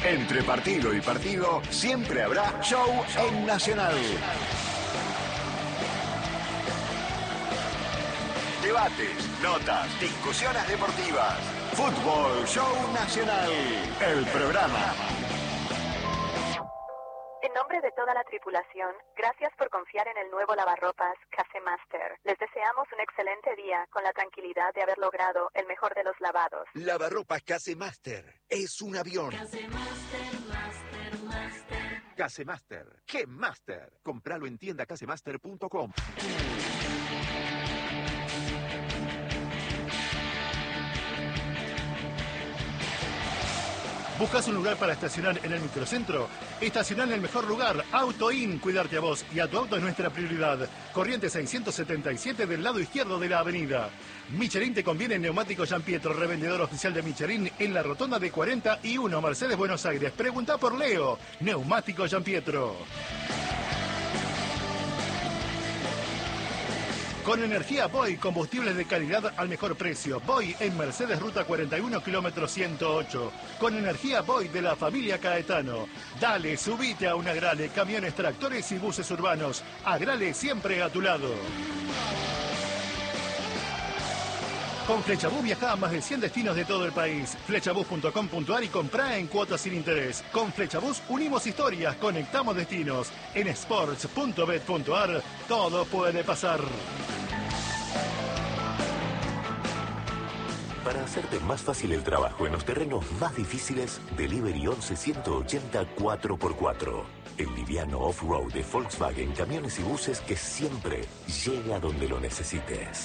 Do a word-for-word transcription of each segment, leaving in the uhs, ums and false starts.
Entre partido y partido, siempre habrá show en Nacional. Debates, notas, discusiones deportivas. Fútbol Show Nacional, el programa. En nombre de toda la tripulación, gracias por confiar en el nuevo lavarropas Casemaster. Les deseamos un excelente día con la tranquilidad de haber logrado el mejor de los lavados. Lavarropas Casemaster es un avión. Casemaster, Master, Master. Casemaster, ¿qué Master? Compralo en tienda casemaster punto com. ¿Buscas un lugar para estacionar en el microcentro? Estacionar en el mejor lugar, AutoIn, cuidarte a vos y a tu auto es nuestra prioridad. Corrientes seiscientos setenta y siete del lado izquierdo de la avenida. Michelin te conviene en Neumático Gian Pietro, revendedor oficial de Michelin en la rotonda de cuarenta y uno, Mercedes, Buenos Aires. Pregunta por Leo, Neumático Gian Pietro. Con energía Boy, combustibles de calidad al mejor precio. Boy en Mercedes, ruta cuarenta y uno, kilómetro ciento ocho. Con energía Boy de la familia Caetano. Dale, subite a un Agrale, camiones, tractores y buses urbanos. Agrale siempre a tu lado. Con Flechabús viaja a más de cien destinos de todo el país. Flechabús punto com punto ar y comprá en cuotas sin interés. Con Flechabús unimos historias, conectamos destinos. En sports punto bet punto ar todo puede pasar. Para hacerte más fácil el trabajo en los terrenos más difíciles, Delivery once ciento ochenta cuatro por cuatro. El liviano off-road de Volkswagen, camiones y buses que siempre llega donde lo necesites.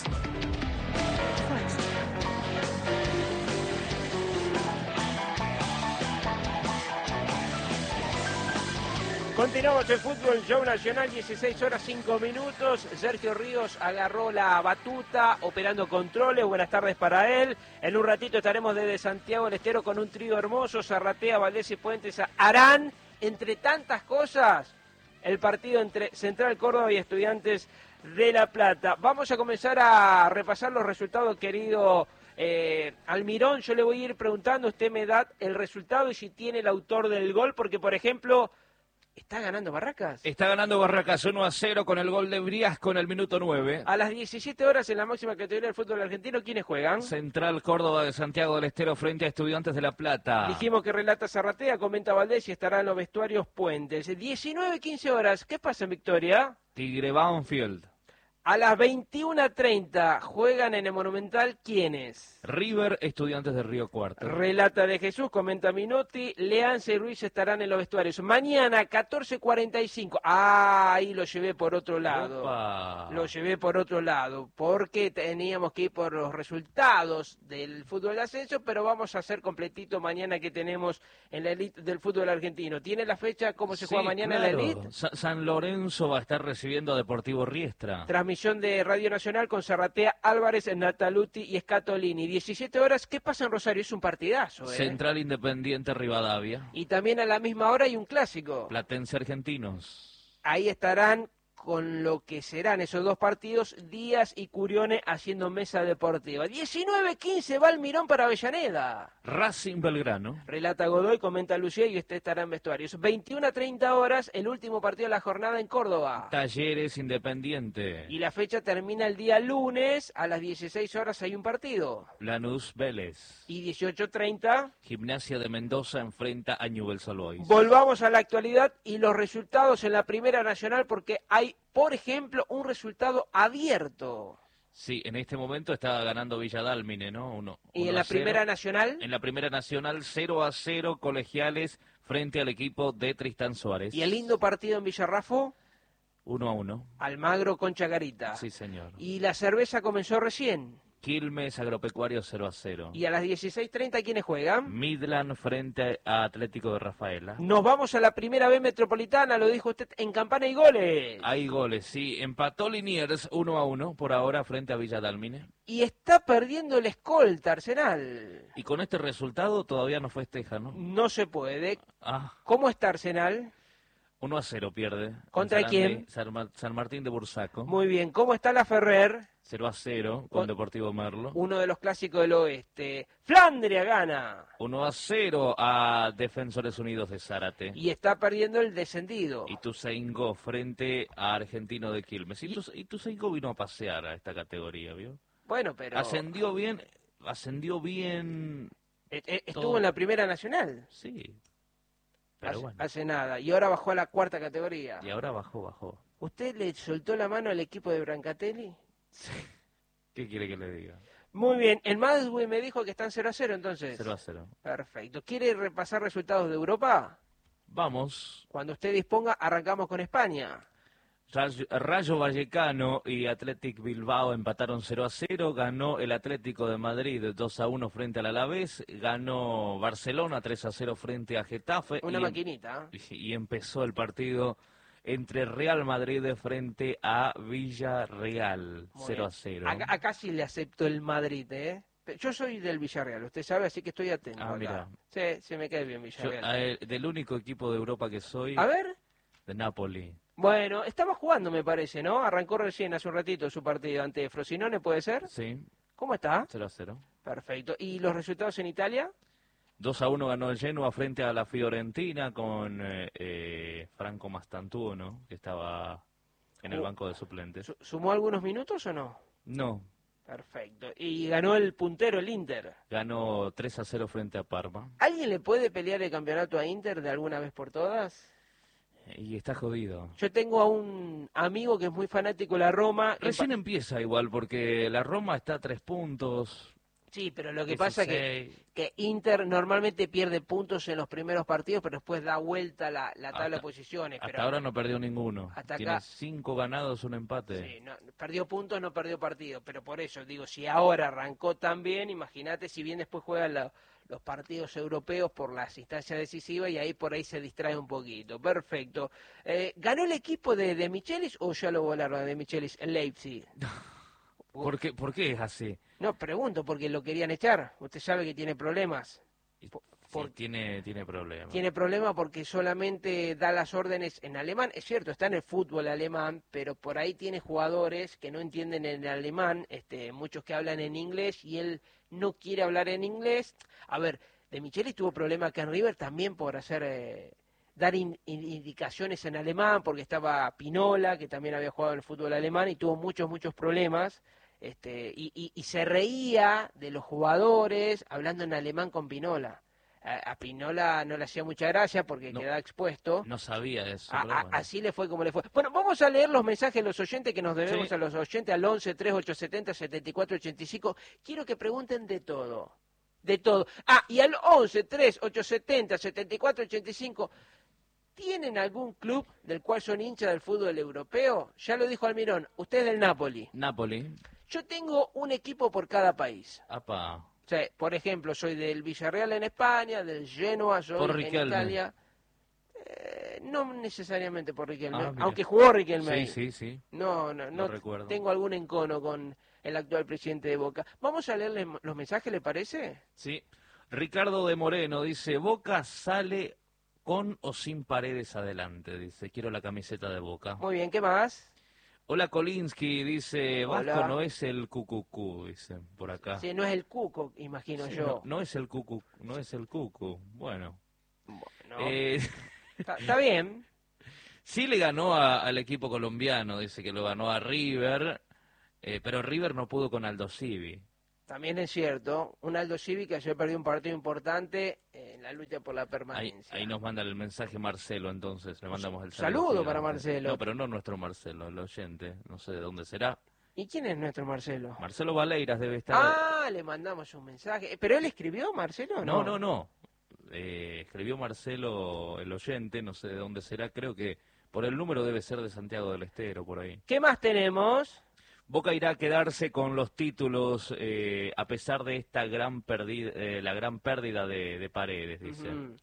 Continuamos el Fútbol Show Nacional, dieciséis horas cinco minutos. Sergio Ríos agarró la batuta, operando controles. Buenas tardes para él. En un ratito estaremos desde Santiago del Estero con un trío hermoso. Zarratea, Valdés y Puentes harán, entre tantas cosas, el partido entre Central Córdoba y Estudiantes de La Plata. Vamos a comenzar a repasar los resultados, querido eh, Almirón. Yo le voy a ir preguntando, usted me da el resultado y si tiene el autor del gol, porque, por ejemplo, ¿está ganando Barracas? Está ganando Barracas uno a cero con el gol de Briasco en el minuto nueve. A las diecisiete horas en la máxima categoría del fútbol argentino, ¿quiénes juegan? Central Córdoba de Santiago del Estero frente a Estudiantes de La Plata. Dijimos que relata Zarratea, comenta Valdés y estará en los vestuarios Puentes. diecinueve quince horas, ¿qué pasa en Victoria? Tigre Banfield. A las veintiuna treinta juegan en el Monumental, ¿quiénes? River, Estudiantes de Río Cuarto. Relata de Jesús, comenta Minotti, Leanza y Ruiz estarán en los vestuarios. Mañana, catorce cuarenta y cinco. Ah, ahí lo llevé por otro lado. Opa. Lo llevé por otro lado, porque teníamos que ir por los resultados del fútbol de ascenso, pero vamos a hacer completito mañana que tenemos en la elite del fútbol argentino. ¿Tiene la fecha cómo se Sí, juega mañana claro. en la elite? Sa- San Lorenzo va a estar recibiendo a Deportivo Riestra. Transmisión de Radio Nacional con Zarratea, Álvarez, Nataluti y Scatolini. diecisiete horas, ¿qué pasa en Rosario? Es un partidazo, ¿eh? Central Independiente Rivadavia. Y también a la misma hora hay un clásico. Platense Argentinos. Ahí estarán con lo que serán esos dos partidos, Díaz y Curione haciendo mesa deportiva. diecinueve quince va Almirón para Avellaneda. Racing Belgrano. Relata Godoy, comenta Lucía y usted estará en vestuarios. veintiuna treinta horas, el último partido de la jornada en Córdoba. Talleres Independiente. Y la fecha termina el día lunes, a las dieciséis horas hay un partido. Lanús Vélez. Y dieciocho treinta... Gimnasia de Mendoza enfrenta a Newell's Old Boys. Volvamos a la actualidad y los resultados en la Primera Nacional, porque hay, por ejemplo, un resultado abierto. Sí, en este momento está ganando Villadálmine, ¿no? Uno, ¿Y uno en la a cero. Primera Nacional? En la Primera Nacional, cero a cero Colegiales frente al equipo de Tristán Suárez. ¿Y el lindo partido en Villarrafo? uno a uno. Almagro con Chacarita. Sí, señor. ¿Y la cerveza comenzó recién? Quilmes Agropecuario cero a cero. ¿Y a las dieciséis treinta quiénes juegan? Midland frente a Atlético de Rafaela. Nos vamos a la Primera B Metropolitana, lo dijo usted, en Campana y goles. Hay goles, sí. Empató Liniers uno a uno por ahora frente a Villadálmine. Y está perdiendo el escolta, Arsenal. Y con este resultado todavía no festeja, ¿no? No se puede. Ah. ¿Cómo está Arsenal? uno a cero pierde. ¿Contra en quién? San, Mar- San Martín de Bursaco. Muy bien. ¿Cómo está la Ferrer? cero a cero con Con- Deportivo Merlo. Uno de los clásicos del oeste. Flandria gana. uno a cero a Defensores Unidos de Zárate. Y está perdiendo el descendido. Ituzaingó frente a Argentino de Quilmes. Itus- Ituzaingó vino a pasear a esta categoría, ¿vio? Bueno, pero... Ascendió bien, ascendió bien, eh, eh, Estuvo todo. en la primera nacional. sí. Pero hace, bueno, hace nada. Y ahora bajó a la cuarta categoría. y ahora bajó, bajó. ¿Usted le soltó la mano al equipo de Brancatelli? ¿Qué quiere que le diga? Muy bien. El Madrid me dijo que están cero a cero, entonces. cero a cero. Perfecto. ¿Quiere repasar resultados de Europa? Vamos. Cuando usted disponga, arrancamos con España. Rayo, Rayo Vallecano y Athletic Bilbao empataron cero a cero. Ganó el Atlético de Madrid dos a uno frente al Alavés. Ganó Barcelona tres a cero frente a Getafe. Una y, maquinita. y empezó el partido entre Real Madrid frente a Villarreal. Muy cero a bien. cero. Acá, acá sí le acepto el Madrid, ¿eh? Yo soy del Villarreal, usted sabe, así que estoy atento. Ah, acá. mira. Sí, se me cae bien Yo, Villarreal. a él, del único equipo de Europa que soy, A ver. de Napoli. Bueno, estaba jugando, me parece, ¿no? Arrancó recién hace un ratito su partido ante Frosinone, ¿puede ser? Sí, ¿Cómo está? cero a cero. Perfecto. ¿Y los resultados en Italia? dos a uno ganó el Genoa frente a la Fiorentina con eh, eh, Franco Mastantuono, que estaba en el Oh. banco de suplentes. Su- ¿Sumó algunos minutos o no? No, Perfecto. Y ganó el puntero, el Inter. ganó tres a cero frente a Parma. ¿Alguien le puede pelear el campeonato a Inter de alguna vez por todas? Y está jodido. Yo tengo a un amigo que es muy fanático de la Roma. Recién empieza igual, porque la Roma está a tres puntos. Sí, pero lo que pasa es que, dieciséis. que Inter normalmente pierde puntos en los primeros partidos, pero después da vuelta la, la tabla Hasta- de posiciones. Hasta pero, ahora no perdió ninguno. Hasta Tiene acá- cinco ganados, un empate. Sí, no, perdió puntos, no perdió partidos, pero por eso digo, si ahora arrancó tan bien, imagínate si bien después juegan la- los partidos europeos por las instancias decisivas y ahí por ahí se distrae un poquito. Perfecto. Eh, ¿Ganó el equipo de, de Michelis o ya lo volaron de Michelis en Leipzig? ¿Por qué, ¿Por qué es así? No, pregunto, porque lo querían echar. Usted sabe que tiene problemas. Sí, por- tiene, tiene problemas. Tiene problemas porque solamente da las órdenes en alemán. Es cierto, está en el fútbol alemán, pero por ahí tiene jugadores que no entienden el alemán, este, muchos que hablan en inglés y él no quiere hablar en inglés. A ver, de Michelis tuvo problemas acá en River también por hacer eh, dar in- in- indicaciones en alemán, porque estaba Pinola, que también había jugado en el fútbol alemán y tuvo muchos, muchos problemas. Este, y, y, y se reía de los jugadores hablando en alemán con Pinola. A, a Pinola no le hacía mucha gracia porque No. quedaba expuesto. No sabía eso. A- pero a- bueno. así le fue como le fue. Bueno, vamos a leer los mensajes de los oyentes que nos debemos Sí. a los oyentes al once, tres, ocho setenta, setenta y cuatro ochenta y cinco. Quiero que pregunten de todo. De todo. Ah, y al once, tres, ocho setenta, setenta y cuatro ochenta y cinco. ¿Tienen algún club del cual son hinchas del fútbol europeo? Ya lo dijo Almirón, usted es del Napoli. Napoli. Yo tengo un equipo por cada país. Apa. O sea, por ejemplo, soy del Villarreal en España, del Genoa, soy Por en Riquelme. Italia. Eh, no necesariamente por Riquelme, Ah, mira. aunque jugó Riquelme. ahí. Sí, sí, sí. No, no, no. Lo recuerdo. Tengo algún encono con el actual presidente de Boca. Vamos a leerle los mensajes, ¿le parece? Sí. Ricardo de Moreno dice, Boca sale con o sin Paredes adelante. Dice, quiero la camiseta de Boca. Muy bien, ¿qué más? Hola Kolinsky, dice, Vasco Hola. no es el cucucú, dice, por acá. Sí, no es el Cuco, imagino Sí, yo. no, no es el cucu, no es el cucu. Bueno. Bueno, Eh, está, está bien. sí le ganó a- al equipo colombiano, dice que lo ganó a River, eh, pero River no pudo con Aldo Civi. También es cierto, un Aldo Civi que ayer perdió un partido importante en la lucha por la Ahí, permanencia. ahí nos manda el mensaje Marcelo, entonces le mandamos el Saludo saludo. para gigante. Marcelo. No, pero no nuestro Marcelo, el oyente, no sé de dónde será. ¿Y quién es nuestro Marcelo? Marcelo Valeiras debe estar... Ah, le mandamos un mensaje. Eh, ¿Pero él escribió, Marcelo? no, no, no. Eh, escribió Marcelo, el oyente, no sé de dónde será, creo que por el número debe ser de Santiago del Estero, por ahí. ¿Qué más tenemos? Boca irá a quedarse con los títulos eh, a pesar de esta gran pérdida, eh, la gran pérdida de, de Paredes, dice. Ujú.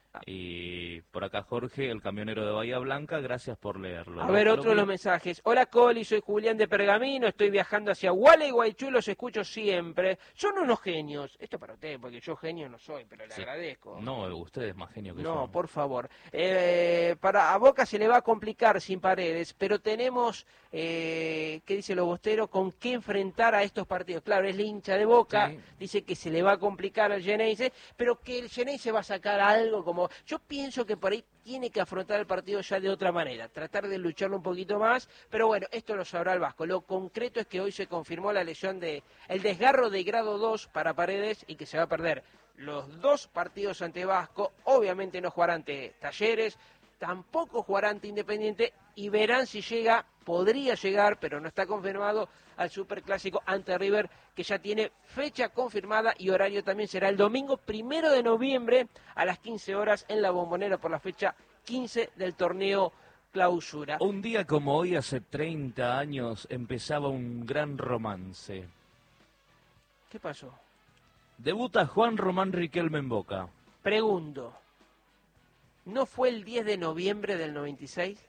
Y por acá Jorge, el camionero de Bahía Blanca, gracias por leerlo. A ¿no? ver, Lo otro de que- los mensajes. Hola, Coli, soy Julián de Pergamino, estoy viajando hacia Gualeguaychú, los escucho siempre. Son unos genios. Esto para usted, porque yo genio no soy, pero le Sí. agradezco. No, usted es más genio que yo. No, por favor. Eh, para a Boca se le va a complicar sin Paredes, pero tenemos, eh, ¿qué dice Lobostero? Con qué enfrentar a estos partidos. Claro, es el hincha de Boca, Sí. dice que se le va a complicar al Geneise, pero que el Geneise va a sacar algo como... Yo pienso que por ahí tiene que afrontar el partido ya de otra manera, tratar de lucharlo un poquito más, pero bueno, esto lo sabrá el Vasco. Lo concreto es que hoy se confirmó la lesión de el desgarro de grado dos para Paredes y que se va a perder los dos partidos ante Vasco. Obviamente no jugará ante Talleres, tampoco jugará ante Independiente y verán si llega, podría llegar, pero no está confirmado, al Superclásico ante River, que ya tiene fecha confirmada y horario también será el domingo primero de noviembre a las quince horas en la Bombonera por la fecha quince del torneo Clausura. Un día como hoy, hace treinta años, empezaba un gran romance. ¿Qué pasó? Debuta Juan Román Riquelme en Boca. Pregunto, ¿no fue el diez de noviembre del noventa y seis?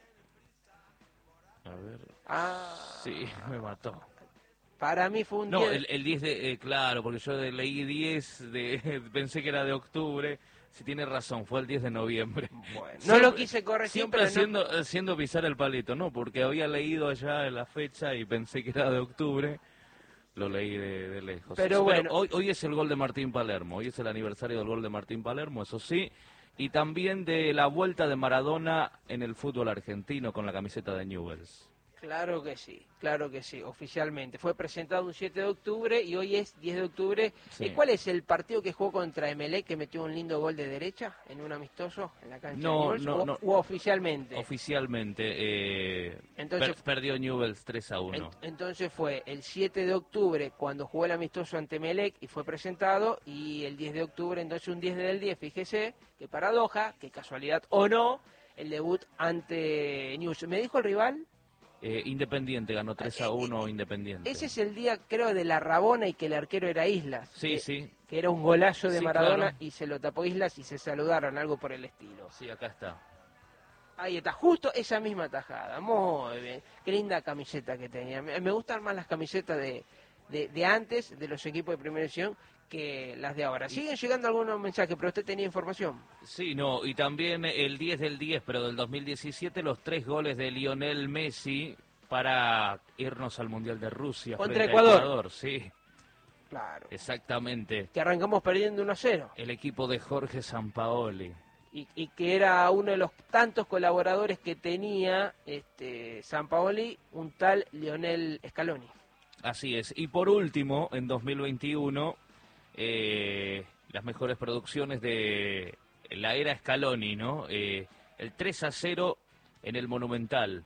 A ver. Ah, Sí, me mató. para mí fue un No, diez... el, el diez de... eh, claro, porque yo de- leí diez, de, pensé que era de octubre. Si tiene razón, fue el diez de noviembre. Bueno, no Siempre- lo quise corregir, Siempre pero no- haciendo, haciendo pisar el palito, ¿no? Porque había leído allá la fecha y pensé que era de octubre. Lo leí de, de lejos. Pero Sí, bueno. hoy, hoy es el gol de Martín Palermo. Hoy es el aniversario del gol de Martín Palermo, eso sí. Y también de la vuelta de Maradona en el fútbol argentino con la camiseta de Newell's. Claro que sí, claro que sí, oficialmente. Fue presentado un siete de octubre y hoy es diez de octubre. Sí. ¿Y cuál es el partido que jugó contra Emelec que metió un lindo gol de derecha en un amistoso en la cancha No, de Newell's? no, o, no. o oficialmente? Oficialmente, eh, Entonces- per- perdió Newell's tres a En- uno. entonces fue el siete de octubre cuando jugó el amistoso ante Emelec y fue presentado, y el diez de octubre, entonces un diez del diez, fíjese, qué paradoja, qué casualidad o no, el debut ante Newell's. ¿Me dijo el rival? Eh, Independiente, ganó tres a uno Independiente. Ese es el día, creo, de la Rabona y que el arquero era Islas. Sí, que, sí. que era un golazo de Sí, Maradona claro. y se lo tapó Islas y se saludaron, algo por el estilo. Sí, acá está. Ahí está, justo esa misma tajada. Muy bien. Qué linda camiseta que tenía. Me, me gustan más las camisetas de, de, de antes, de los equipos de primera división, que las de ahora. Siguen llegando algunos mensajes, pero usted tenía información. Sí, no, y también el diez del diez, pero del dos mil diecisiete, los tres goles de Lionel Messi para irnos al Mundial de Rusia. Contra frente a Ecuador. Ecuador, sí, Claro. exactamente. Que arrancamos perdiendo uno a cero. El equipo de Jorge Sampaoli. Y, y que era uno de los tantos colaboradores que tenía este Sampaoli, un tal Lionel Scaloni. Así es. Y por último, en dos mil veintiuno, eh, las mejores producciones de la era Scaloni, ¿no? Eh, el tres a cero en el Monumental.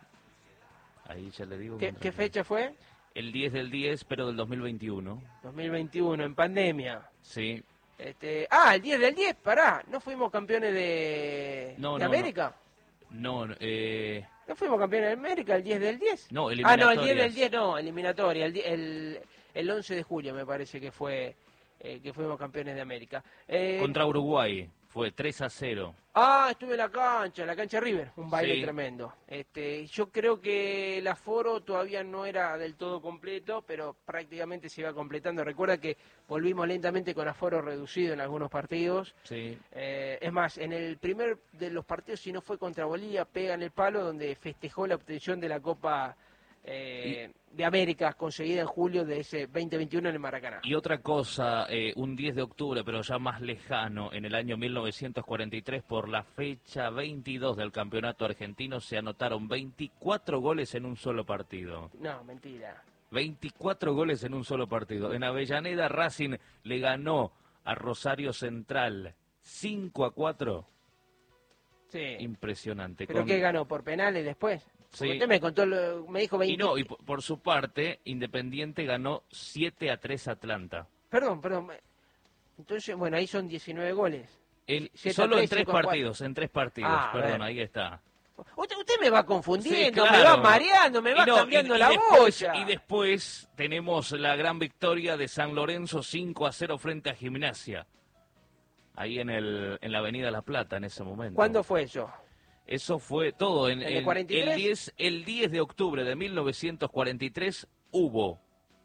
Ahí ya le digo. ¿Qué, contra qué quién. fecha fue? El diez del diez, pero del dos mil veintiuno. dos mil veintiuno, en pandemia. Sí. Este, ah, el diez del diez, pará. ¿No fuimos campeones de, No, de no, América? No, no, eh, ¿No fuimos campeones de América el diez del diez? no, Ah, no, el diez del eliminatorias. diez no, eliminatoria. El, die- el, el once de julio me parece que fue eh, que fuimos campeones de América. Eh, Contra Uruguay. Fue tres a cero. Ah, estuve en la cancha, en la cancha River, un baile Sí. tremendo. Este, yo creo que el aforo todavía no era del todo completo, pero prácticamente se iba completando. Recuerda que volvimos lentamente con aforo reducido en algunos partidos. Sí. Eh, es más, en el primer de los partidos, si no fue contra Bolivia, pega en el palo, donde festejó la obtención de la Copa eh, de América conseguida en julio de ese veinte veintiuno en el Maracaná. Y otra cosa, eh, un diez de octubre, pero ya más lejano, en el año mil novecientos cuarenta y tres, por la fecha veintidós del campeonato argentino, se anotaron veinticuatro goles en un solo partido. No, mentira. veinticuatro goles en un solo partido. En Avellaneda, Racing le ganó a Rosario Central cinco a cuatro. Sí. Impresionante. ¿Pero Con- qué ganó? ¿Por penales después? Sí. Porque usted me contó, lo- me dijo veinte. Y no, y por, por su parte, Independiente ganó siete a tres a Atlanta. Perdón, perdón. Entonces, bueno, ahí son diecinueve goles. El, siete a solo en tres, tres cinco a cuatro. partidos, en tres partidos, Ah, a perdón, ver. ahí está. Usted, usted me va confundiendo, Sí, me claro. va mareando, me va Y no, cambiando y- y la después- boya. Y después tenemos la gran victoria de San Lorenzo cinco a cero frente a Gimnasia. ahí en, el, en la Avenida La Plata en ese momento. ¿Cuándo fue eso? Eso fue todo. En, ¿En el en- cuarenta y tres? el, diez, el diez de octubre de mil novecientos cuarenta y tres hubo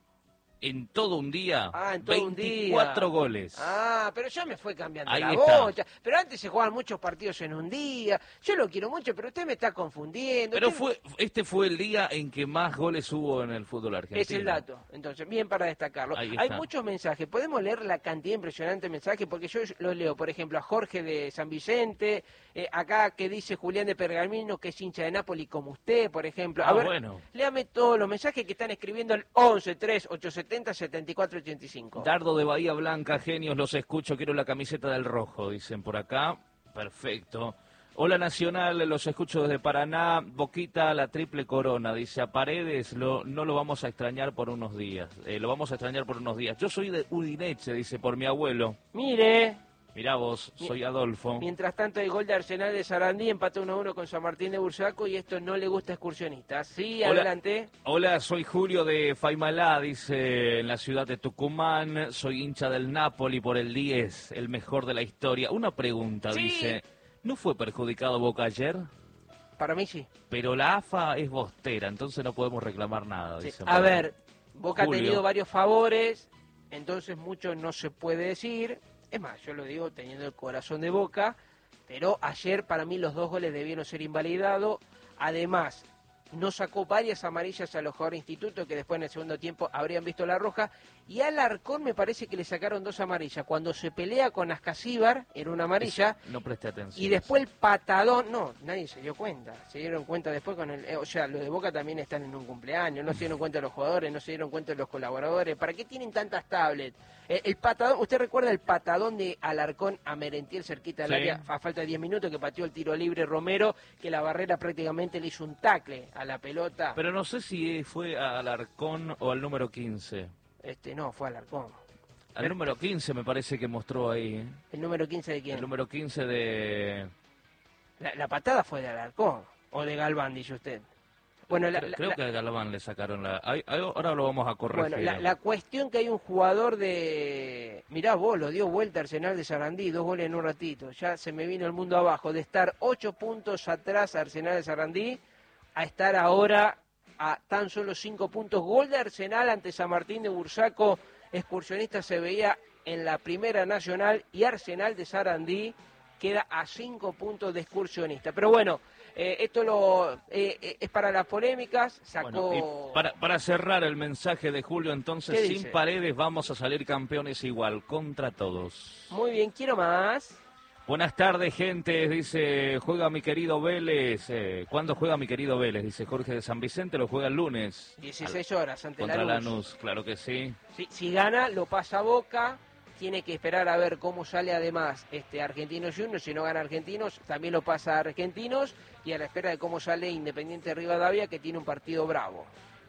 en todo un día Ah, en todo un día. veinticuatro goles. Ah, pero ya me fue cambiando Ahí la está. bocha. Pero antes se jugaban muchos partidos en un día. Yo lo quiero mucho, pero usted me está confundiendo. Pero Usted- fue este fue el día en que más goles hubo en el fútbol argentino. Es el dato. Entonces, bien para destacarlo. Ahí Hay está. muchos mensajes. Podemos leer la cantidad impresionante de mensajes, porque yo los leo, por ejemplo, a Jorge de San Vicente, eh, acá que dice Julián de Pergamino, que es hincha de Nápoli como usted, por ejemplo. A Ah, ver, bueno. léame todos los mensajes que están escribiendo al once tres ocho siete cero setenta y cuatro ochenta y cinco. Dardo de Bahía Blanca, genios, los escucho, quiero la camiseta del rojo, dicen por acá. Perfecto. Hola Nacional, los escucho desde Paraná, Boquita, la triple corona, dice a Paredes, lo, no lo vamos a extrañar por unos días, eh, lo vamos a extrañar por unos días. Yo soy de Udineche, dice, por mi abuelo. Mire, Mirá vos, soy Adolfo. mientras tanto hay gol de Arsenal de Sarandí, empató uno a uno con San Martín de Bursaco, y esto no le gusta a excursionistas. Sí, Hola. adelante. Hola, soy Julio de Faimalá, dice, en la ciudad de Tucumán, soy hincha del Napoli por el diez, el mejor de la historia. Una pregunta, Sí. dice, ¿no fue perjudicado Boca ayer? Para mí sí. Pero la A F A es bostera, entonces no podemos reclamar nada, Sí. dice. A ver, Boca Julio. ha tenido varios favores, entonces mucho no se puede decir. Es más, yo lo digo teniendo el corazón de Boca, pero ayer para mí los dos goles debieron ser invalidados. Además, no sacó varias amarillas a los jugadores de Instituto, que después en el segundo tiempo habrían visto la roja. Y al Alarcón me parece que le sacaron dos amarillas. Cuando se pelea con Ascasíbar, era una amarilla. No presté atención. Y después el patadón, no, nadie se dio cuenta, se dieron cuenta después con el, eh, o sea, los de Boca también están en un cumpleaños, no se dieron cuenta los jugadores, no se dieron cuenta los colaboradores, ¿para qué tienen tantas tablets? Eh, el patadón, ¿usted recuerda el patadón de Alarcón a Merentiel cerquita del Sí. área a falta de diez minutos que pateó el tiro libre Romero, que la barrera prácticamente le hizo un tacle a la pelota? Pero no sé si fue al Arcón o al número quince. Este, no, fue Alarcón. Al número quince me parece que mostró ahí. ¿eh? ¿El número quince de quién? El número quince de... La, la patada fue de Alarcón, o de Galván, dice usted. Bueno, la, creo la- creo la- que a Galván le sacaron la... ay, ay, ahora lo vamos a corregir. Bueno, la, la cuestión que hay un jugador de... Mirá vos, lo dio vuelta Arsenal de Sarandí, dos goles en un ratito. Ya se me vino el mundo abajo. De estar ocho puntos atrás Arsenal de Sarandí, a estar ahora a tan solo cinco puntos. Gol de Arsenal ante San Martín de Bursaco. Excursionista se veía en la Primera Nacional, y Arsenal de Sarandí queda a cinco puntos de Excursionista. Pero bueno, eh, esto lo eh, eh, es para las polémicas. Sacó... Bueno, y para, para cerrar el mensaje de Julio, entonces, ¿Qué sin dice? Paredes vamos a salir campeones igual, contra todos. Muy bien, quiero más. Buenas tardes, gente, dice, juega mi querido Vélez. Eh, ¿Cuándo juega mi querido Vélez? Dice Jorge de San Vicente, lo juega el lunes. dieciséis horas ante Contra Lanús. Lanús, claro que sí. Si, si gana, lo pasa a Boca. Tiene que esperar a ver cómo sale además este Argentinos Juniors. Si no gana Argentinos, también lo pasa a Argentinos. Y a la espera de cómo sale Independiente Rivadavia, que tiene un partido bravo.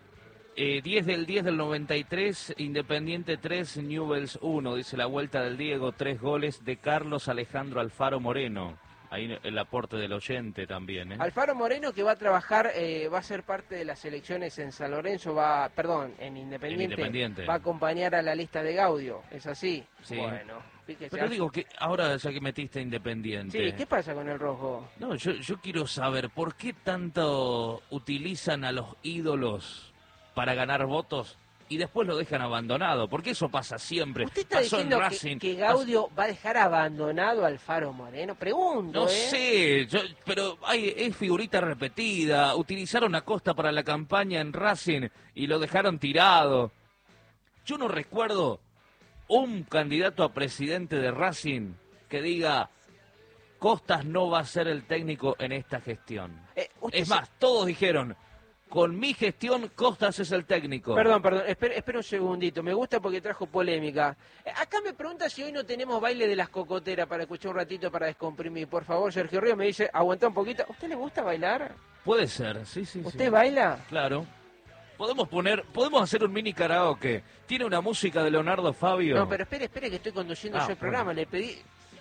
Eh, diez del diez del noventa y tres, Independiente tres, Newell's uno, dice la vuelta del Diego, tres goles de Carlos Alejandro Alfaro Moreno. Ahí el aporte del oyente también, ¿eh? Alfaro Moreno, que va a trabajar, eh, va a ser parte de las elecciones en San Lorenzo, va, perdón, en Independiente, En Independiente. va a acompañar a la lista de Gaudio, ¿es así? Sí. Bueno, fíjese. Pero digo que ahora ya que metiste Independiente... Sí, ¿qué pasa con el rojo? No, yo, yo quiero saber, ¿por qué tanto utilizan a los ídolos para ganar votos y después lo dejan abandonado? Porque eso pasa siempre. ¿Usted está Pasó en diciendo que, Racing, que pasó- Gaudio va a dejar abandonado al Alfaro Moreno? Pregunto, No ¿eh? sé, yo- pero hay, es figurita repetida. Utilizaron a Costa para la campaña en Racing y lo dejaron tirado. Yo no recuerdo un candidato a presidente de Racing que diga Costas no va a ser el técnico en esta gestión. Eh, usted Es se- más, todos dijeron, con mi gestión Costas es el técnico. Perdón, perdón, espera, espera un segundito, me gusta porque trajo polémica. Eh, Acá me pregunta si hoy no tenemos baile de las cocoteras para escuchar un ratito para descomprimir. Por favor, Sergio Río me dice, aguantá un poquito. ¿A usted le gusta bailar? Puede ser, sí, sí, ¿Usted sí. baila? Claro. Podemos poner, podemos hacer un mini karaoke. ¿Tiene una música de Leonardo Fabio? No, pero espere, espere que estoy conduciendo Ah, yo el programa. Le pedí...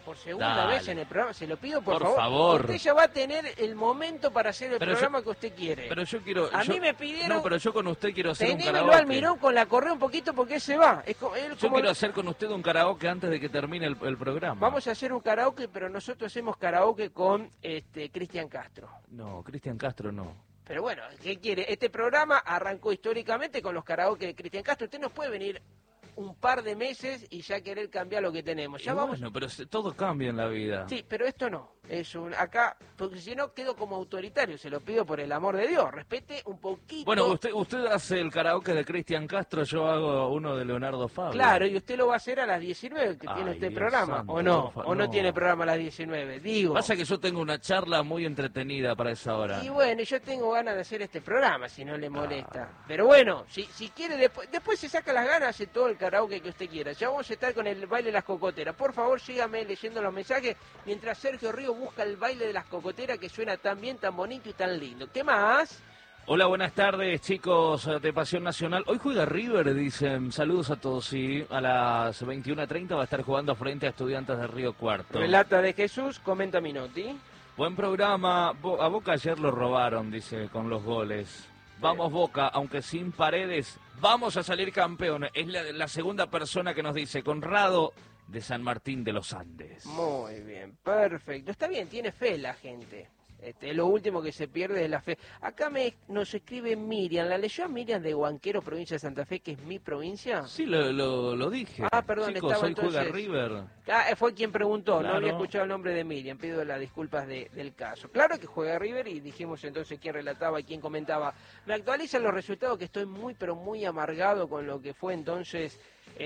por segunda Dale. vez en el programa, se lo pido por, Por favor. favor. Usted ya va a tener el momento para hacer el Pero programa yo- que usted quiere. Pero yo quiero... A yo- mí me pidieron... No, pero yo con usted quiero hacer un Tenémelo karaoke. al Mirón con la correa un poquito porque él se va. Es co- él Yo como- quiero hacer con usted un karaoke antes de que termine el, el programa. Vamos a hacer un karaoke, pero nosotros hacemos karaoke con este Cristian Castro. No, Cristian Castro no. Pero bueno, ¿qué quiere? Este programa arrancó históricamente con los karaoke de Cristian Castro. Usted nos puede venir un par de meses y ya querer cambiar lo que tenemos. Ya Y vamos. Bueno, pero se- todo cambia en la vida. Sí, pero esto no. Es un acá, porque si no quedo como autoritario. Se lo pido por el amor de Dios. Respete un poquito. Bueno, usted usted hace el karaoke de Cristian Castro, yo hago uno de Leonardo Fabio. Claro, y usted lo va a hacer a las diecinueve, que Ay, tiene usted Dios programa. santo, ¿O no? por fa- ¿O no, no. tiene programa a las diecinueve? Digo. Pasa que yo tengo una charla muy entretenida para esa hora. Y bueno, yo tengo ganas de hacer este programa, si no le molesta. Pero bueno, si, si quiere, después, después se saca las ganas, hace todo el karaoke que usted quiera. Ya vamos a estar con el baile de las cocoteras. Por favor, sígame leyendo los mensajes mientras Sergio Río busca el baile de las cocoteras que suena tan bien, tan bonito y tan lindo. ¿Qué más? Hola, buenas tardes, chicos de Pasión Nacional. Hoy juega River, dicen. Saludos a todos. Sí, a las veintiuna treinta va a estar jugando frente a Estudiantes de Río Cuarto. Relata de Jesús, comenta Minotti. Buen programa. Bo- A Boca ayer lo robaron, dice, con los goles. Vamos Boca, aunque sin Paredes, vamos a salir campeones. Es la, la segunda persona que nos dice, Conrado de San Martín de los Andes. Muy bien, perfecto. Está bien, tiene fe la gente. Este, lo último que se pierde es la fe. Acá me, nos escribe Miriam. ¿La leyó a Miriam de Huanquero, provincia de Santa Fe, que es mi provincia? Sí, lo, lo, lo dije. Ah, perdón, Chicos, estaba hoy juega entonces- River. Ah, fue quien preguntó, Claro. no había escuchado el nombre de Miriam, pido las disculpas de- del caso. Claro que juega River y dijimos entonces quién relataba y quién comentaba. Me actualizan los resultados que estoy muy pero muy amargado con lo que fue entonces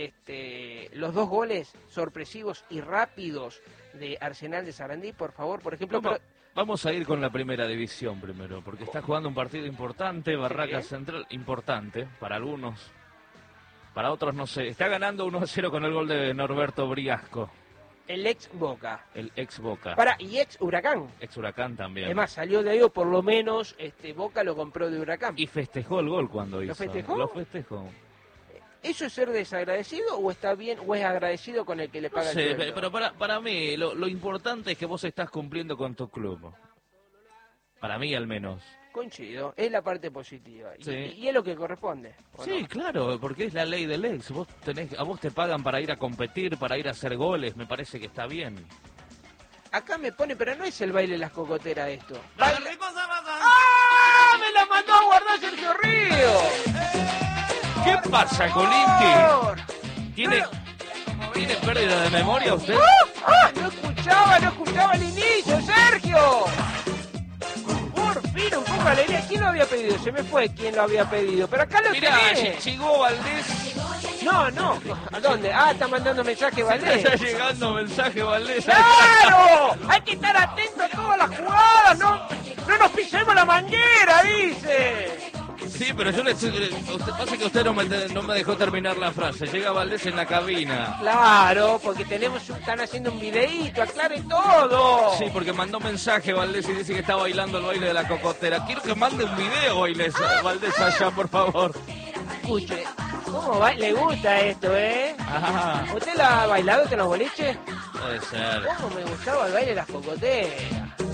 este, los dos goles sorpresivos y rápidos de Arsenal de Sarandí, por favor, por ejemplo... Vamos, pero- vamos a ir con la primera división primero, porque está jugando un partido importante, Barracas Sí. Central, importante para algunos, para otros no sé. Está ganando uno a cero con el gol de Norberto Briasco, el ex Boca. el ex Boca, Para, y ex Huracán. ex Huracán también. Es más, salió de ahí o por lo menos este, Boca lo compró de Huracán. Y festejó el gol cuando hizo. festejó? Lo festejó. ¿Eso es ser desagradecido o está bien o es agradecido con el que le No paga sé, el sueldo? pero para, para mí lo, lo importante es que vos estás cumpliendo con tu club. Para mí al menos. Coincido, es la parte positiva. Y, Sí. y es lo que corresponde. ¿o Sí, no? claro, porque es la ley del ex. Vos tenés, a vos te pagan para ir a competir, para ir a hacer goles, me parece que está bien. Acá me pone, pero no es el baile de las cocoteras esto. Baile- ¡Ah! ¡Me la mandó a guardar Sergio Río! ¿Qué pasa, Colinti? ¿Tiene, ¿Tiene pérdida de memoria usted? ¡Ah! ¡Ah! No escuchaba, no escuchaba el inicio, Sergio. Por fin, un poco de alegría. ¿Quién lo había pedido? Se me fue quién lo había pedido. Pero acá lo Mirá, tenés. llegó Valdés. No, no. ¿A dónde? Ah, está mandando mensaje Está Valdés. llegando mensaje, Valdés. ¡Claro! Hay que estar atento a todas las jugadas. No, no nos pisemos la manguera, dice. Sí, pero yo le estoy... Usted, pasa que usted no me, no me dejó terminar la frase. Llega Valdés en la cabina. Claro, porque tenemos un- están haciendo un videíto, aclare todo. Sí, porque mandó mensaje Valdés y dice que está bailando el baile de la cocotera. Quiero que mande un video, Valdés, Valdés allá, por favor. Escuche, ¿cómo va? Le gusta esto, ¿eh? Ajá, ¿Usted la ha bailado con los boliches? puede ser. ¿Cómo me gustaba el baile de las cocoteras?